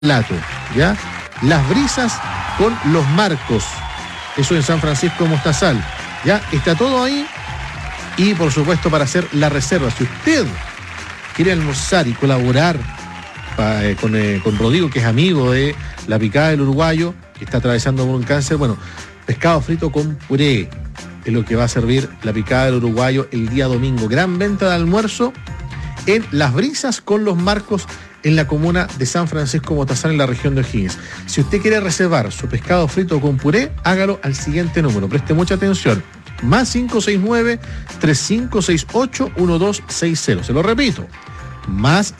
plato, ¿ya? Las Brisas con Los Marcos, eso en San Francisco Mostazal, ¿ya? Está todo ahí. Y por supuesto para hacer la reserva, si usted quiere almorzar y colaborar con Rodrigo, que es amigo de la Picada del Uruguayo, que está atravesando por un cáncer, bueno, pescado frito con puré es lo que va a servir la Picada del Uruguayo el día domingo. Gran venta de almuerzo en Las Brisas con Los Marcos, en la comuna de San Francisco Mostazal, en la región de O'Higgins. Si usted quiere reservar su pescado frito con puré, hágalo al siguiente número. Preste mucha atención. Más 569-3568-1260. Se lo repito. Más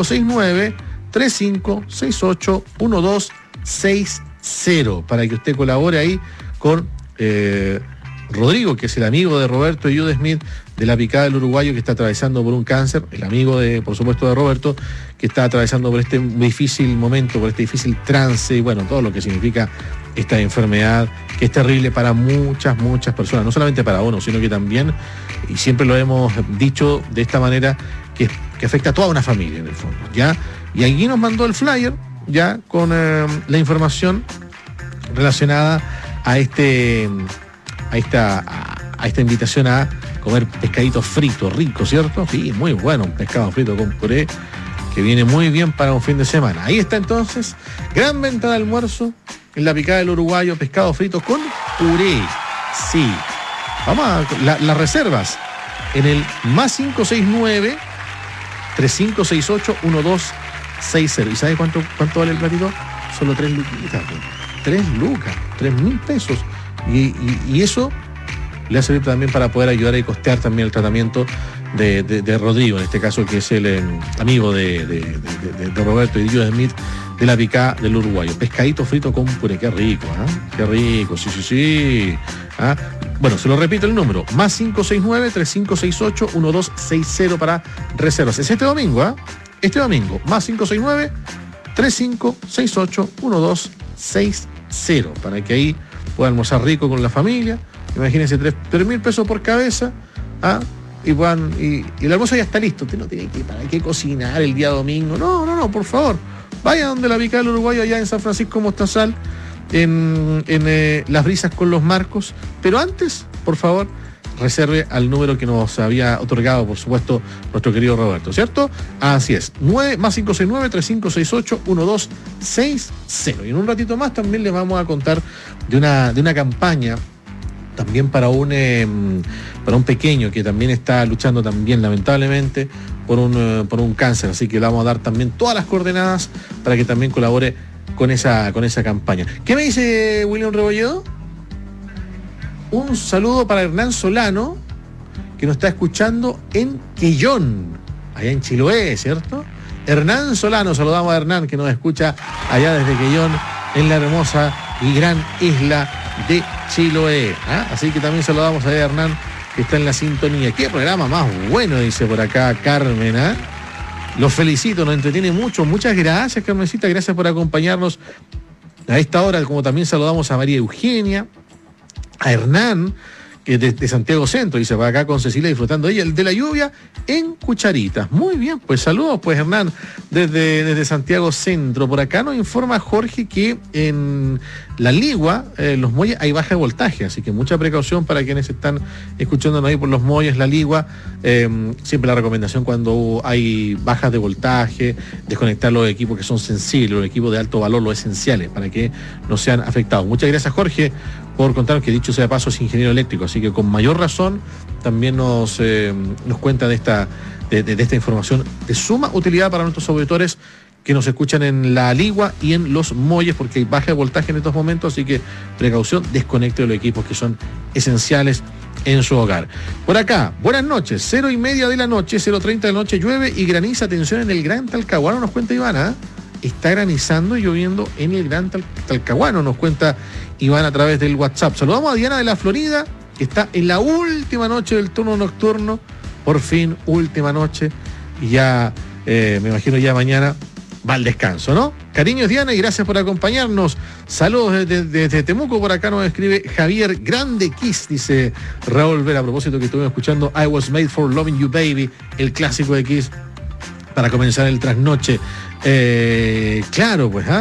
569-3568-1260. Para que usted colabore ahí con Rodrigo, que es el amigo de Roberto y Jude Smith de la Picada del Uruguayo, que está atravesando por un cáncer, el amigo de, por supuesto, de Roberto, que está atravesando por este difícil momento, por este difícil trance, y bueno, todo lo que significa esta enfermedad, que es terrible para muchas personas, no solamente para uno, sino que también, y siempre lo hemos dicho de esta manera, que afecta a toda una familia en el fondo, ¿ya? Y aquí nos mandó el flyer, ya, con la información relacionada a esta invitación a comer pescadito frito, rico, ¿cierto? Sí, muy bueno, un pescado frito con puré, que viene muy bien para un fin de semana. Ahí está entonces, gran venta de almuerzo en la Picada del Uruguayo, pescado frito con puré. Sí. Vamos a las reservas en el más 569-3568-1260. ¿Y sabe cuánto vale el platito? Solo 3 luquitas. 3 lucas, 3.000 pesos. Y eso le va a servir también para poder ayudar y costear también el tratamiento de Rodrigo, en este caso, que es el amigo de Roberto y Jude Smith de la Picada del Uruguayo. Pescadito frito con puré, qué rico, ¿eh? Qué rico, sí. ¿Ah? Bueno, se lo repito el número, más 569-3568-1260 para reservas. Es este domingo, ¿eh? Este domingo, más 569-3568-1260, para que ahí pueda almorzar rico con la familia. Imagínense, 3.000 pesos por cabeza, ¿ah? Y el almuerzo ya está listo. Usted no tiene para qué cocinar el día domingo. No, por favor. Vaya donde la Picada del Uruguayo, allá en San Francisco Mostazal, en Las Brisas con Los Marcos. Pero antes, por favor, reserve al número que nos había otorgado, por supuesto, nuestro querido Roberto, ¿cierto? Así es, más 569-3568-1260. Y en un ratito más también les vamos a contar de una campaña también para un pequeño que también está luchando también, lamentablemente, por un cáncer. Así que le vamos a dar también todas las coordenadas para que también colabore con esa campaña. ¿Qué me dice William Rebolledo? Un saludo para Hernán Solano, que nos está escuchando en Quellón, allá en Chiloé, ¿cierto? Hernán Solano, saludamos a Hernán, que nos escucha allá desde Quellón, en la hermosa y gran isla de Chiloé. ¿Ah? Así que también saludamos a Hernán, que está en la sintonía. Qué programa más bueno, dice por acá Carmen. ¿Ah? Los felicito, nos entretiene mucho. Muchas gracias, Carmencita, gracias por acompañarnos a esta hora. Como también saludamos a María Eugenia, a Hernán, que de Santiago Centro, dice, para acá con Cecilia, disfrutando ella de la lluvia en Cucharitas. Muy bien, pues saludos, pues, Hernán, desde Santiago Centro. Por acá nos informa Jorge que en La Ligua, los muelles, hay baja de voltaje, así que mucha precaución para quienes están escuchándonos ahí por los muelles, La Ligua. Siempre la recomendación cuando hay bajas de voltaje, desconectar los equipos que son sensibles, los equipos de alto valor, los esenciales, para que no sean afectados. Muchas gracias, Jorge, por contarnos, que dicho sea de paso es ingeniero eléctrico, así que con mayor razón también nos cuenta de esta información de suma utilidad para nuestros auditores que nos escuchan en La Ligua y en los muelles, porque hay baja de voltaje en estos momentos, así que precaución, desconecte los equipos que son esenciales en su hogar. Por acá, buenas noches, 0:30 de la noche, 0:30 de la noche, llueve y graniza, atención en el Gran Talcahuano, nos cuenta Ivana, está granizando y lloviendo en el Gran Talcahuano, nos cuenta Iván a través del WhatsApp. Saludamos a Diana de la Florida, que está en la última noche del turno nocturno, por fin, última noche, y ya, me imagino ya mañana va al descanso, ¿no? Cariños, Diana, y gracias por acompañarnos. Saludos desde Temuco, por acá nos escribe Javier, grande Kiss, dice Raúl Vera, a propósito que estuvimos escuchando I Was Made for Loving You Baby, el clásico de Kiss, para comenzar el trasnoche Claro, pues,